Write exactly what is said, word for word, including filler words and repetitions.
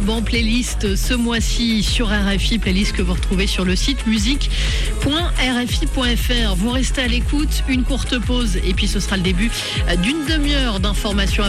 Bon, playlist ce mois-ci sur R F I, playlist que vous retrouvez sur le site musique point r f i point f r. Vous restez à l'écoute, une courte pause et puis ce sera le début d'une demi-heure d'informations.